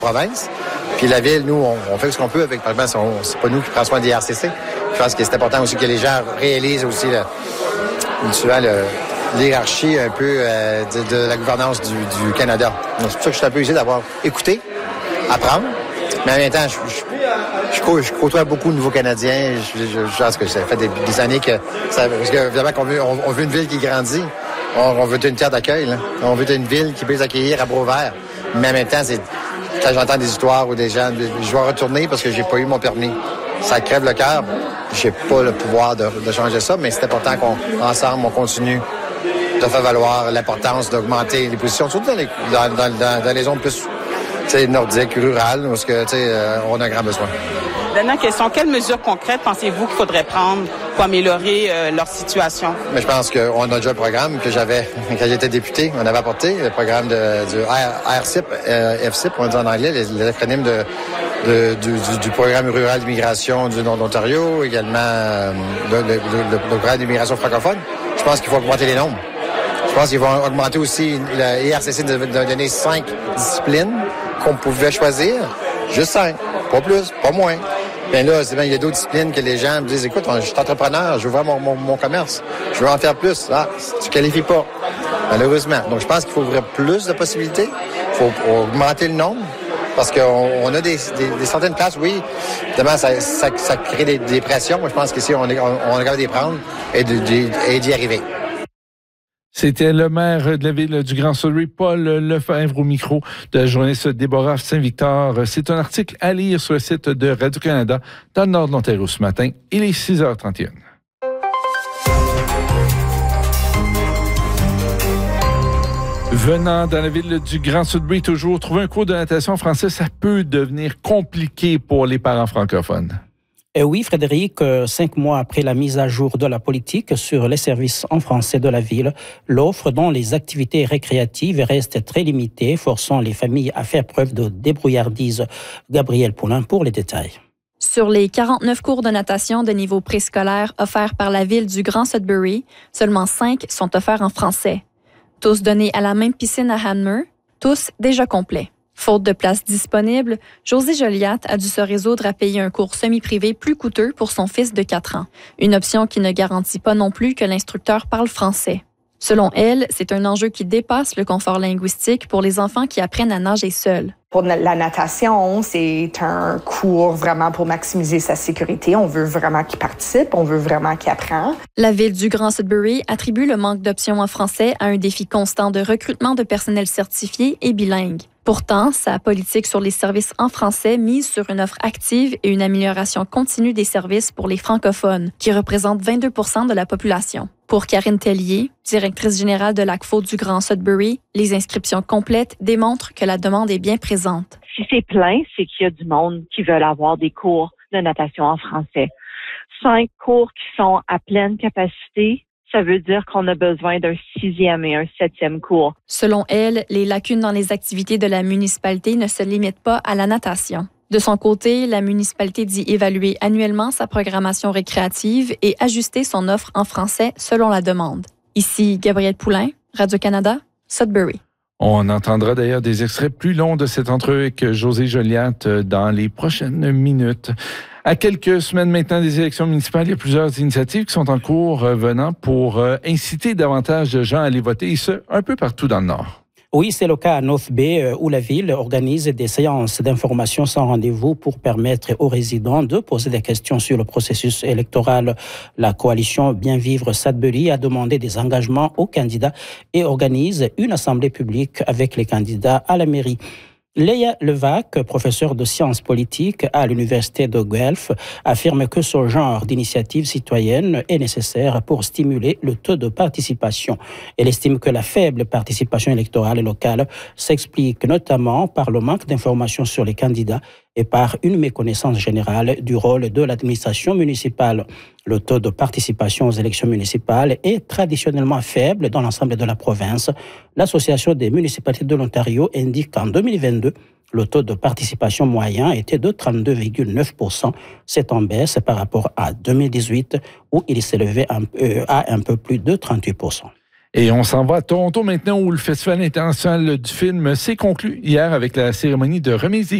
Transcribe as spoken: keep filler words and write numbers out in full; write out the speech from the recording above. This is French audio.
province. Puis la ville, nous, on, on fait ce qu'on peut avec, par exemple, on, c'est pas nous qui prenons soin des R C C. Je pense que c'est important aussi que les gens réalisent aussi le, souvent le, l'hierarchie un peu euh, de, de la gouvernance du, du Canada. Donc, c'est pour ça que je suis un peu usé d'avoir écouté, apprendre, mais en même temps, je, je, je, je côtoie beaucoup de nouveaux Canadiens. Je, je, je pense que ça fait des, des années que... Ça, parce que, évidemment, qu'on veut, on, on veut une ville qui grandit. On, on veut une terre d'accueil. Là. On veut une ville qui peut les accueillir à bras ouverts. Mais en même temps, c'est quand j'entends des histoires ou des gens, je vais retourner parce que j'ai pas eu mon permis. Ça crève le cœur. J'ai pas le pouvoir de, de changer ça, mais c'est important qu'on, ensemble, on continue de faire valoir l'importance d'augmenter les positions, surtout dans les, dans, dans, dans, dans les zones plus nordiques, rurales, où que, euh, on a un grand besoin. Dernière question, quelles mesures concrètes pensez-vous qu'il faudrait prendre pour améliorer euh, leur situation? Mais je pense qu'on a déjà un programme que j'avais, quand j'étais député, on avait apporté, le programme de, du R C I P, euh, F C I P, on dit en anglais, l'acronyme de, de, du, du, du programme rural d'immigration du Nord de l'Ontario, également euh, le, le, le, le programme d'immigration francophone. Je pense qu'il faut augmenter les nombres. Je pense qu'ils vont augmenter aussi, le R C C de, de donner cinq disciplines qu'on pouvait choisir, juste cinq, pas plus, pas moins. Bien là, c'est bien, il y a d'autres disciplines que les gens me disent, écoute, je suis entrepreneur, je veux voir mon, mon, mon commerce, je veux en faire plus. Ah, tu ne qualifies pas, malheureusement. Donc, je pense qu'il faut ouvrir plus de possibilités, il faut augmenter le nombre, parce qu'on on a des, des, des certaines places, oui, évidemment, ça, ça, ça crée des, des pressions. Moi, je pense qu'ici, on est, on, on est capable d'y prendre et, de, de, et d'y arriver. C'était le maire de la ville du Grand Sudbury, Paul Lefebvre, au micro de la journaliste Déborah Saint-Victor. C'est un article à lire sur le site de Radio-Canada dans le nord de l'Ontario ce matin. Il est six heures trente et un. Venant dans la ville du Grand Sudbury, toujours, trouver un cours de natation français, ça peut devenir compliqué pour les parents francophones. Et oui, Frédéric, cinq mois après la mise à jour de la politique sur les services en français de la ville, l'offre dans les activités récréatives reste très limitée, forçant les familles à faire preuve de débrouillardise. Gabriel Poulin pour les détails. Sur les quarante-neuf cours de natation de niveau préscolaire offerts par la ville du Grand Sudbury, seulement cinq sont offerts en français. Tous donnés à la même piscine à Hanmer, tous déjà complets. Faute de place disponible, Josée Joliat a dû se résoudre à payer un cours semi-privé plus coûteux pour son fils de quatre ans. Une option qui ne garantit pas non plus que l'instructeur parle français. Selon elle, c'est un enjeu qui dépasse le confort linguistique pour les enfants qui apprennent à nager seuls. Pour la natation, c'est un cours vraiment pour maximiser sa sécurité. On veut vraiment qu'il participe, on veut vraiment qu'il apprenne. La ville du Grand Sudbury attribue le manque d'options en français à un défi constant de recrutement de personnel certifié et bilingue. Pourtant, sa politique sur les services en français mise sur une offre active et une amélioration continue des services pour les francophones, qui représentent vingt-deux pour cent de la population. Pour Karine Tellier, directrice générale de l'A C F O du Grand Sudbury, les inscriptions complètes démontrent que la demande est bien présente. Si c'est plein, c'est qu'il y a du monde qui veut avoir des cours de natation en français. Cinq cours qui sont à pleine capacité, ça veut dire qu'on a besoin d'un sixième et un septième cours. Selon elle, les lacunes dans les activités de la municipalité ne se limitent pas à la natation. De son côté, la municipalité dit évaluer annuellement sa programmation récréative et ajuster son offre en français selon la demande. Ici, Gabriel Poulin, Radio-Canada, Sudbury. On entendra d'ailleurs des extraits plus longs de cette entrevue avec Josée Joliat dans les prochaines minutes. À quelques semaines maintenant des élections municipales, il y a plusieurs initiatives qui sont en cours euh, venant pour euh, inciter davantage de gens à aller voter, et ce, un peu partout dans le Nord. Oui, c'est le cas à North Bay, où la ville organise des séances d'information sans rendez-vous pour permettre aux résidents de poser des questions sur le processus électoral. La coalition Bien Vivre Sudbury a demandé des engagements aux candidats et organise une assemblée publique avec les candidats à la mairie. Léa Levac, professeure de sciences politiques à l'Université de Guelph, affirme que ce genre d'initiative citoyenne est nécessaire pour stimuler le taux de participation. Elle estime que la faible participation électorale locale s'explique notamment par le manque d'informations sur les candidats et par une méconnaissance générale du rôle de l'administration municipale. Le taux de participation aux élections municipales est traditionnellement faible dans l'ensemble de la province. L'Association des municipalités de l'Ontario indique qu'en deux mille vingt-deux, le taux de participation moyen était de trente-deux virgule neuf pour cent. C'est en baisse par rapport à deux mille dix-huit, où il s'élevait à un peu plus de trente-huit pour cent. Et on s'en va à Toronto maintenant où le Festival international du film s'est conclu hier avec la cérémonie de remise